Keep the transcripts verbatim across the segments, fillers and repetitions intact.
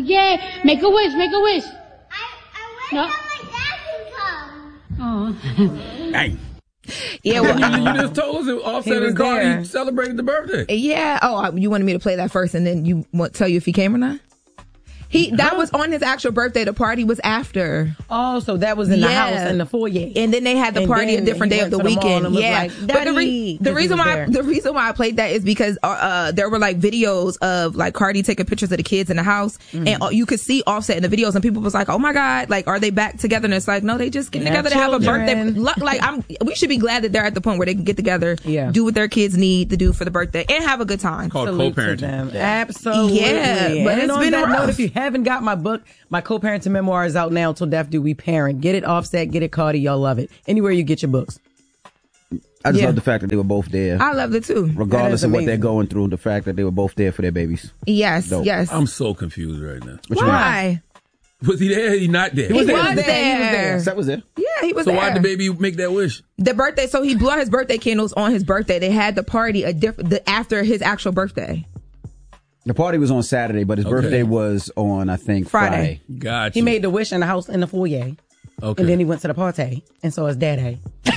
yeah, make a wish, make a wish. I, I wish No. that my dad can come. Oh. Dang. Yeah, well, You just told us that Offset was and Cardi there. celebrated the birthday. yeah. Oh, you wanted me to play that first, and then you want tell you if he came or not? He that was on his actual birthday. The party was after. Oh, so that was in the Yeah. house in the foyer. And then they had the And party a then different he day of went the to the mall weekend. and was Yeah, like, but the, "Daddy," re- 'cause the he reason was why there. the reason why I played that is because uh, uh, there were like videos of like Cardi taking pictures of the kids in the house, Mm-hmm. and uh, you could see Offset in the videos, and people was like, "Oh my God, like are they back together?" And it's like, no, they just getting They have together to have a birthday. children. Lo- Like I'm, we should be glad that they're at the point where they can get together, Yeah. do what their kids need to do for the birthday, and have a good time. Called Salute to co-parenting. them. Absolutely. Yeah, but and it's on been that rough. note, if you haven't got my book, my co-parenting memoir is out now. Till Death Do We Parent. Get it, Offset. Get it, Cardi. Y'all love it. Anywhere you get your books. I just Yeah. love the fact that they were both there. I loved it too. Regardless That is of what they're amazing. going through, the fact that they were both there for their babies. Yes, Dope. yes. I'm so confused right now. What you mean? Why? Was he there? Or he not there? He was, there. there. He was there. That was it. Yeah, he was so there. why did the baby make that wish? The birthday, so he blew out his birthday candles on his birthday. They had the party a different the, after his actual birthday. The party was on Saturday, but his Okay. birthday was on, I think, Friday. Friday. Gotcha. He made the wish in the house in the foyer. Okay. And then he went to the party and saw his daddy.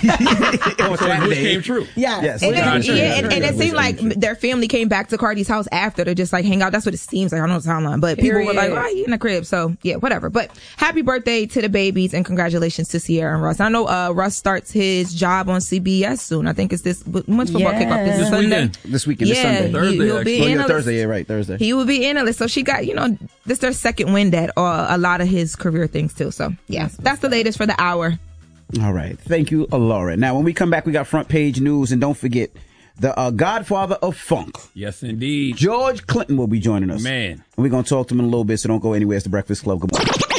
On so his wish came true. Yeah. Yes. And, then, Gotcha. yeah, and, and it Gotcha. seemed like their family came back to Cardi's house after to just like hang out. That's what it seems like. I don't know the timeline, but people were like, Period. "Oh, he in the crib." So yeah, whatever. But happy birthday to the babies and congratulations to Sierra and Russ. I know uh, Russ starts his job on C B S soon. I think it's this when's football Yes. kickoff? Is This it Sunday? weekend. This weekend, this Yeah, Sunday. he, Thursday, he'll be Oh, yeah, analyst. Thursday, yeah, right, Thursday. He will be analyst. So she got, you know, this their second wind at uh, a lot of his career things too. So yeah, that's the latest for the hour. All right. Thank you, Laura. Now, when we come back, we got front page news. And don't forget, the uh, godfather of funk, Yes, indeed. George Clinton, will be joining us. Man. And we're going to talk to him in a little bit, so don't go anywhere. It's the Breakfast Club. Good morning.